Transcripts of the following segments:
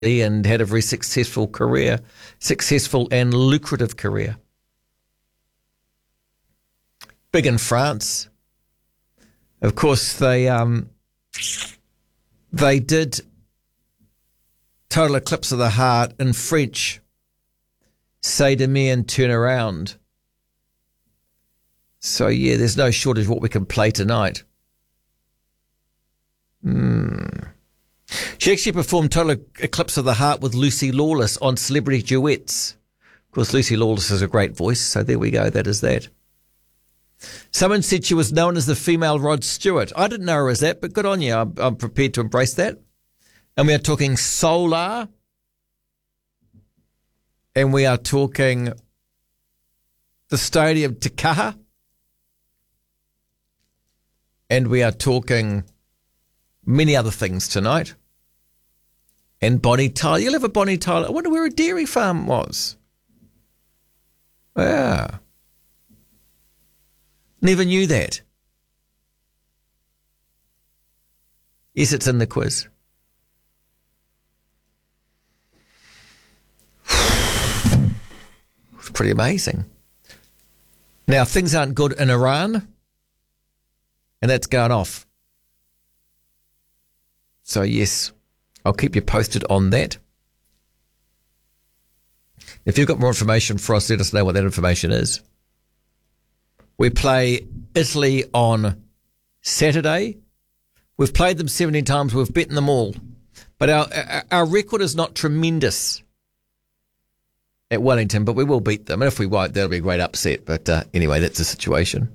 and had a very successful and lucrative career. Big in France. Of course, they did Total Eclipse of the Heart in French. Say to me and turn around. So, yeah, there's no shortage of what we can play tonight. She actually performed Total Eclipse of the Heart with Lucy Lawless on Celebrity Duets. Of course, Lucy Lawless has a great voice, so there we go. That is that. Someone said she was known as the female Rod Stewart. I didn't know her as that, but good on you. I'm prepared to embrace that. And we are talking Solar. And we are talking the Stadium Te Kaha. And we are talking many other things tonight. And Bonnie Tyler. You'll have a Bonnie Tyler. I wonder where a dairy farm was. Yeah. Never knew that. Yes, it's in the quiz. It's pretty amazing. Now, things aren't good in Iran, and that's going off. So, yes, I'll keep you posted on that. If you've got more information for us, let us know what that information is. We play Italy on Saturday. We've played them 17 times. We've beaten them all. But our record is not tremendous at Wellington, but we will beat them. And if we won't, that'll be a great upset. But anyway, that's the situation.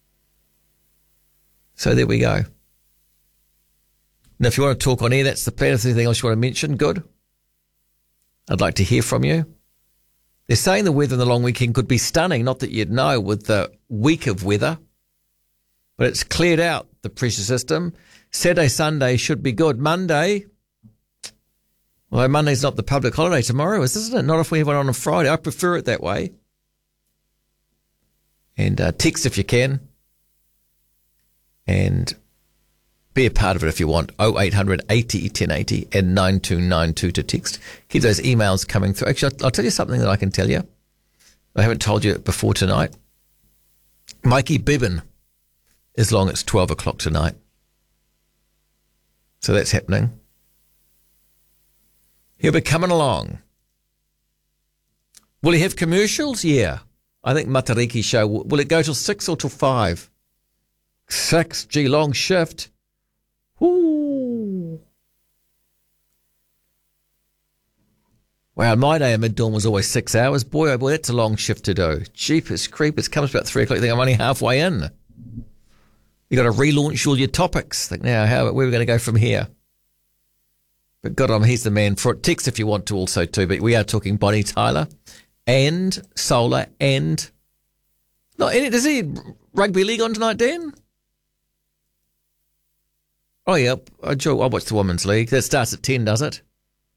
So there we go. Now, if you want to talk on air, that's the plan. If there's anything else you want to mention, good. I'd like to hear from you. They're saying the weather in the long weekend could be stunning. Not that you'd know with the week of weather. But it's cleared out, the pressure system. Saturday, Sunday should be good. Monday, well, Monday's not the public holiday tomorrow, isn't it? Not if we have one on a Friday. I prefer it that way. And text if you can. And be a part of it if you want. 0800 80 1080 and 9292 to text. Keep those emails coming through. Actually, I'll tell you something that I can tell you. I haven't told you before tonight. Mikey Bibbin is long. It's 12 o'clock tonight. So that's happening. He'll be coming along. Will he have commercials? Yeah. I think Matariki show. Will it go till 6 or till 5? 6. Gee, long shift. Ooh. Wow, my day at mid-dawn was always 6 hours. Boy, oh boy, that's a long shift to do. Jeepers creepers. Comes about 3 o'clock. You think I'm only halfway in. You got to relaunch all your topics. Think now, where are we going to go from here? But God, he's the man for it. Text if you want to also too. But we are talking Bonnie Tyler and Solar and... No, is he rugby league on tonight, Dan? Oh, yeah. I'll watch the Women's League. That starts at 10, does it?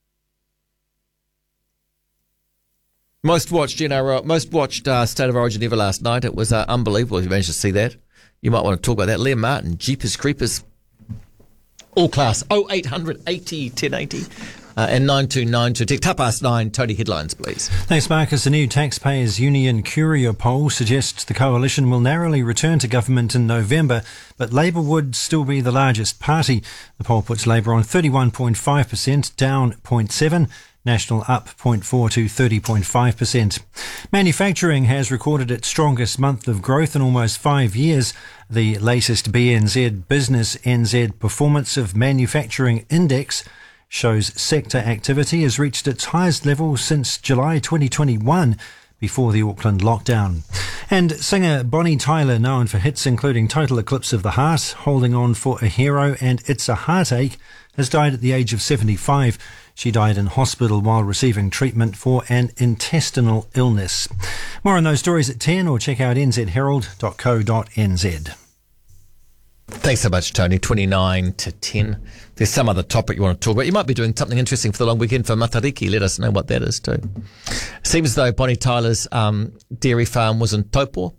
Most watched State of Origin ever last night. It was unbelievable if you managed to see that. You might want to talk about that. Liam Martin, Jeepers Creepers. All class. 0800 80 1080 and 9292. Half past 9. Tony, headlines, please. Thanks, Marcus. A new Taxpayers Union Curia poll suggests the coalition will narrowly return to government in November, but Labour would still be the largest party. The poll puts Labour on 31.5%, down 0.7%. National up 0.4 to 30.5%. Manufacturing has recorded its strongest month of growth in almost 5 years. The latest BNZ Business NZ Performance of Manufacturing Index shows sector activity has reached its highest level since July 2021, before the Auckland lockdown. And singer Bonnie Tyler, known for hits including Total Eclipse of the Heart, Holding On for a Hero and It's a Heartache, has died at the age of 75. She died in hospital while receiving treatment for an intestinal illness. More on those stories at 10 or check out nzherald.co.nz. Thanks so much, Tony. 29 to 10. There's some other topic you want to talk about. You might be doing something interesting for the long weekend for Matariki. Let us know what that is too. Seems as though Bonnie Tyler's dairy farm was in Taupo.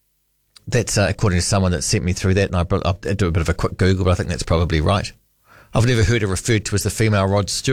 That's according to someone that sent me through that, and I'll do a bit of a quick Google, but I think that's probably right. I've never heard her referred to as the female Rod Stewart.